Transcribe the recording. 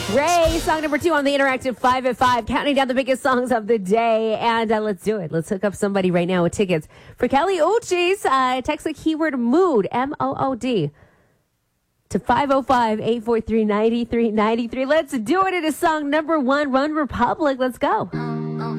Ray, song number 2 on the Interactive 5 at 5, counting down the biggest songs of the day. And let's do it. Let's hook up somebody right now with tickets for Kelly Uchis. Text the keyword MOOD, MOOD, to 505-843-9393. Let's do it. It is song number 1, Run Republic. Let's go.